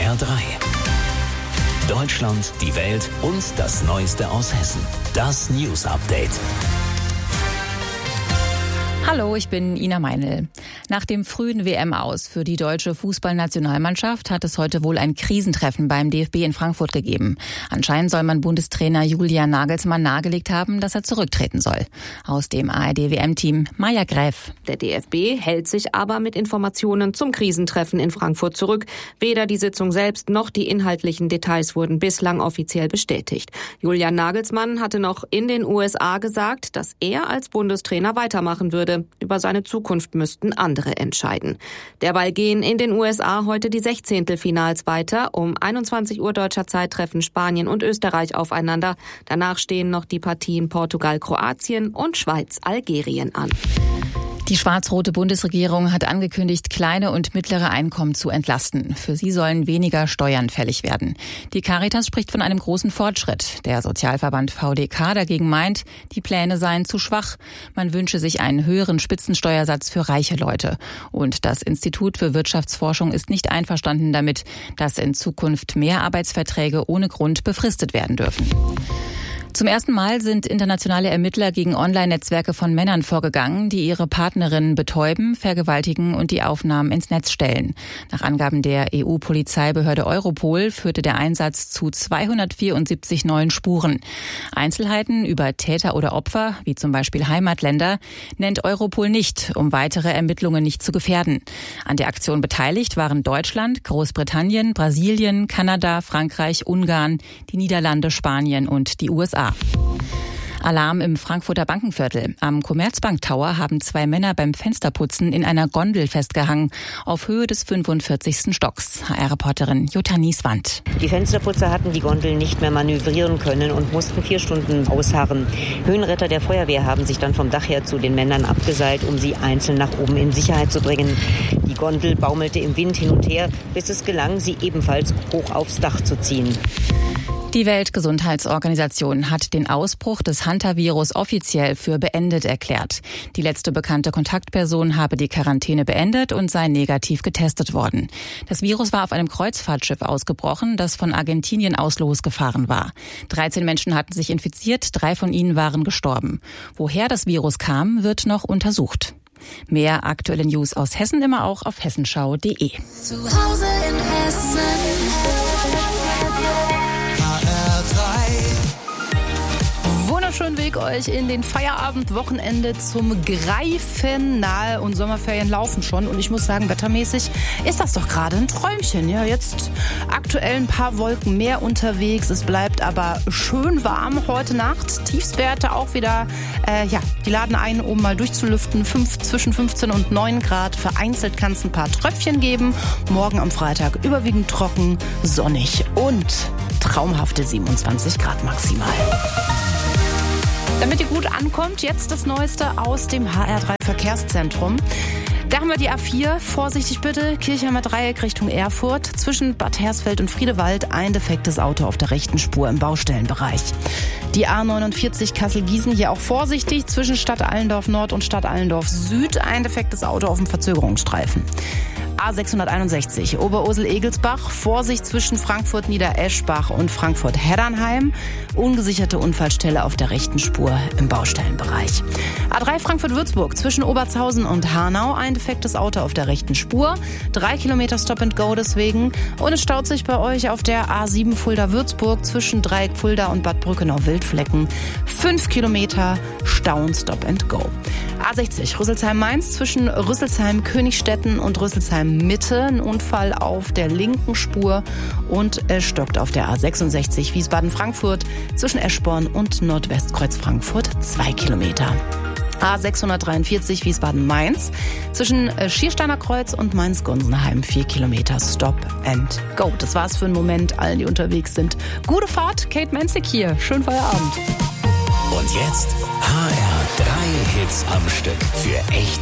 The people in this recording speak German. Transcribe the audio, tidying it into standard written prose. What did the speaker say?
HR3. Deutschland, die Welt und das Neueste aus Hessen. Das News Update. Hallo, ich bin Ina Meinl. Nach dem frühen WM-Aus für die deutsche Fußballnationalmannschaft hat es heute wohl ein Krisentreffen beim DFB in Frankfurt gegeben. Anscheinend soll man Bundestrainer Julian Nagelsmann nahegelegt haben, dass er zurücktreten soll. Aus dem ARD-WM-Team Maja Gräf. Der DFB hält sich aber mit Informationen zum Krisentreffen in Frankfurt zurück. Weder die Sitzung selbst noch die inhaltlichen Details wurden bislang offiziell bestätigt. Julian Nagelsmann hatte noch in den USA gesagt, dass er als Bundestrainer weitermachen würde. Über seine Zukunft müssten andere entscheiden. Derweil gehen in den USA heute die 16. Finals weiter. Um 21 Uhr deutscher Zeit treffen Spanien und Österreich aufeinander. Danach stehen noch die Partien Portugal-Kroatien und Schweiz-Algerien an. Die schwarz-rote Bundesregierung hat angekündigt, kleine und mittlere Einkommen zu entlasten. Für sie sollen weniger Steuern fällig werden. Die Caritas spricht von einem großen Fortschritt. Der Sozialverband VDK dagegen meint, die Pläne seien zu schwach. Man wünsche sich einen höheren Spitzensteuersatz für reiche Leute. Und das Institut für Wirtschaftsforschung ist nicht einverstanden damit, dass in Zukunft mehr Arbeitsverträge ohne Grund befristet werden dürfen. Zum ersten Mal sind internationale Ermittler gegen Online-Netzwerke von Männern vorgegangen, die ihre Partnerinnen betäuben, vergewaltigen und die Aufnahmen ins Netz stellen. Nach Angaben der EU-Polizeibehörde Europol führte der Einsatz zu 274 neuen Spuren. Einzelheiten über Täter oder Opfer, wie zum Beispiel Heimatländer, nennt Europol nicht, um weitere Ermittlungen nicht zu gefährden. An der Aktion beteiligt waren Deutschland, Großbritannien, Brasilien, Kanada, Frankreich, Ungarn, die Niederlande, Spanien und die USA. Alarm im Frankfurter Bankenviertel. Am Commerzbank Tower haben 2 Männer beim Fensterputzen in einer Gondel festgehangen, auf Höhe des 45. Stocks. HR-Reporterin Jutta Nieswand. Die Fensterputzer hatten die Gondel nicht mehr manövrieren können und mussten 4 Stunden ausharren. Höhenretter der Feuerwehr haben sich dann vom Dach her zu den Männern abgeseilt, um sie einzeln nach oben in Sicherheit zu bringen. Die Gondel baumelte im Wind hin und her, bis es gelang, sie ebenfalls hoch aufs Dach zu ziehen. Die Weltgesundheitsorganisation hat den Ausbruch des Hantavirus offiziell für beendet erklärt. Die letzte bekannte Kontaktperson habe die Quarantäne beendet und sei negativ getestet worden. Das Virus war auf einem Kreuzfahrtschiff ausgebrochen, das von Argentinien aus losgefahren war. 13 Menschen hatten sich infiziert, 3 von ihnen waren gestorben. Woher das Virus kam, wird noch untersucht. Mehr aktuelle News aus Hessen immer auch auf hessenschau.de. Zu Hause in Hessen. Wunderschönen Weg euch in den Feierabend-Wochenende zum Greifen nahe und Sommerferien laufen schon. Und ich muss sagen, wettermäßig ist das doch gerade ein Träumchen. Ja, jetzt aktuell ein paar Wolken mehr unterwegs. Es bleibt aber schön warm heute Nacht. Tiefstwerte auch wieder, die laden ein, um mal durchzulüften. Zwischen 15 und 9 Grad. Vereinzelt kann es ein paar Tröpfchen geben. Morgen am Freitag überwiegend trocken, sonnig und traumhafte 27 Grad maximal. Damit ihr gut ankommt, jetzt das Neueste aus dem HR3 Verkehrszentrum. Da haben wir die A4, vorsichtig bitte, Kirchheimer Dreieck Richtung Erfurt. Zwischen Bad Hersfeld und Friedewald ein defektes Auto auf der rechten Spur im Baustellenbereich. Die A49 Kassel-Gießen, hier auch vorsichtig, zwischen Stadt Allendorf Nord und Stadt Allendorf Süd ein defektes Auto auf dem Verzögerungsstreifen. A661 Oberursel-Egelsbach, Vorsicht zwischen Frankfurt-Niedereschbach und Frankfurt-Heddernheim. Ungesicherte Unfallstelle auf der rechten Spur im Baustellenbereich. A3 Frankfurt-Würzburg zwischen Obertshausen und Hanau ein defektes Auto auf der rechten Spur. 3 Kilometer Stop-and-Go deswegen. Und es staut sich bei euch auf der A7 Fulda-Würzburg zwischen Dreieck Fulda und Bad Brückenau-Wildflecken. 5 Kilometer Stauen Stop-and-Go. A60 Rüsselsheim-Mainz zwischen Rüsselsheim-Königstetten und Rüsselsheim-Mitte. Ein Unfall auf der linken Spur und es stockt auf der A66 Wiesbaden-Frankfurt zwischen Eschborn und Nordwestkreuz Frankfurt 2 Kilometer. A643 Wiesbaden-Mainz zwischen Schiersteiner Kreuz und Mainz-Gunsenheim 4 Kilometer Stop and Go. Das war's für einen Moment. Allen, die unterwegs sind. Gute Fahrt, Kate Menzig hier. Schönen Feierabend. Und jetzt HR3 Hits am Stück für echte